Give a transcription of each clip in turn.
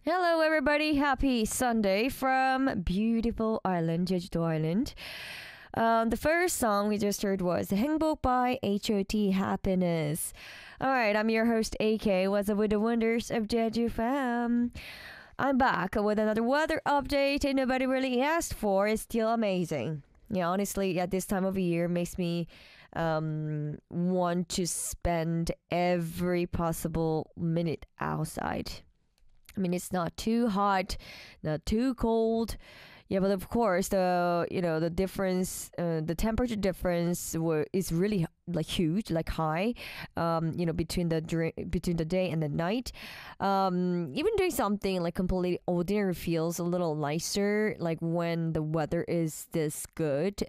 Hello, everybody. Happy Sunday from beautiful island, Jeju-do Island. The first song we just heard was 행복 by H.O.T. Happiness. All right, I'm your host, AK. What's up with the wonders of Jeju fam? I'm back with another weather update, and nobody really asked for. It's still amazing. Yeah, honestly, at this time of year makes me want to spend every possible minute outside. I mean, it's not too hot, not too cold. Yeah, but of course, the difference, the temperature difference is really like huge, like high, between between the day and the night. Even doing something like completely ordinary feels a little nicer, like when the weather is this good.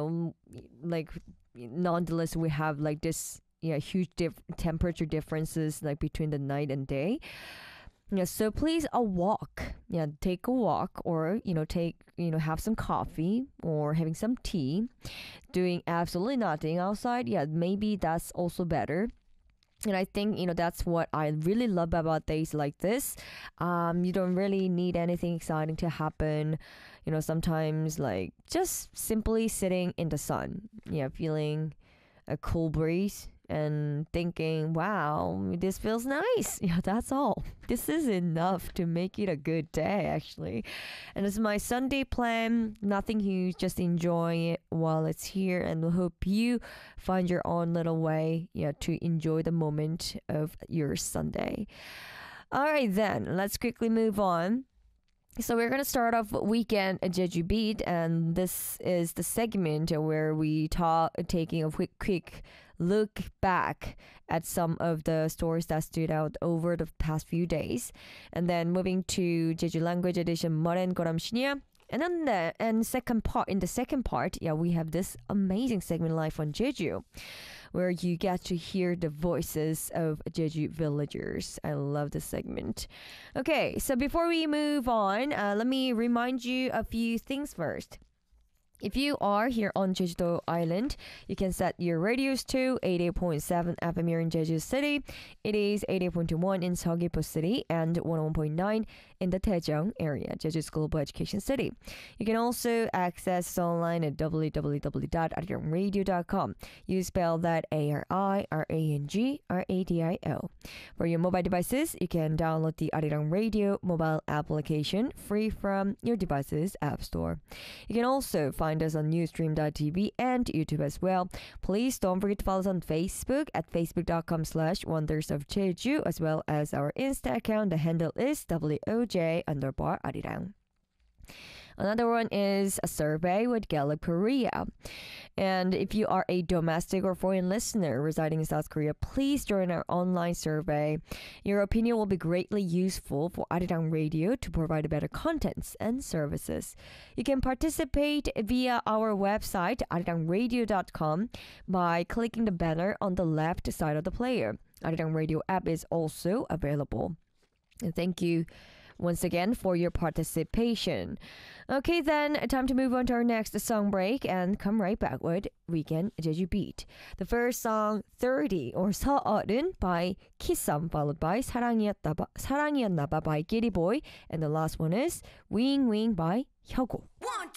Like nonetheless, we have like this huge temperature differences like between the night and day. Yeah, so please a walk. Yeah, take a walk or have some coffee or having some tea, doing absolutely nothing outside. Yeah, maybe that's also better. And I think that's what I really love about days like this. You don't really need anything exciting to happen. Sometimes like just simply sitting in the sun. Yeah, feeling a cool breeze and thinking, wow, this feels nice. Yeah, that's all. This is enough to make it a good day, actually. And it's my Sunday plan. Nothing huge, just enjoy it while it's here. And we hope you find your own little way, to enjoy the moment of your Sunday. All right, then, let's quickly move on. So we're gonna start off weekend at Jeju Beat, and this is the segment where we taking a quick look back at some of the stories that stood out over the past few days, and then moving to Jeju Language Edition Maren Goram Shinya. And then in the second part, we have this amazing segment live on Jeju, where you get to hear the voices of Jeju villagers. I love this segment. Okay, so before we move on, let me remind you a few things first. If you are here on Jeju Island, you can set your radios to 88.7 FM here in Jeju City. It is 88.1 in Seogwipo City and 101.9 in the Daejeong area, Jeju's global education city. You can also access us online at www.arirangradio.com. You spell that ARIRANGRADIO. For your mobile devices, you can download the Arirang Radio mobile application free from your device's app store. You can also find us on Newsstream.tv and YouTube as well. Please don't forget to follow us on Facebook at facebook.com/Wonders of Jeju, as well as our Insta account. The handle is WOJ_Arirang. Another one is a survey with Gallup Korea. And if you are a domestic or foreign listener residing in South Korea, please join our online survey. Your opinion will be greatly useful for Arirang Radio to provide better contents and services. You can participate via our website, arirangradio.com, by clicking the banner on the left side of the player. Arirang Radio app is also available. And thank you once again for your participation. Okay, then, time to move on to our next song break and come right back with Weekend Jeju Beat. The first song, 30 or 서어른 by Kisum, followed by 사랑이었나봐 by Giddy Boy, and the last one is Wing Wing by 혁오. 1,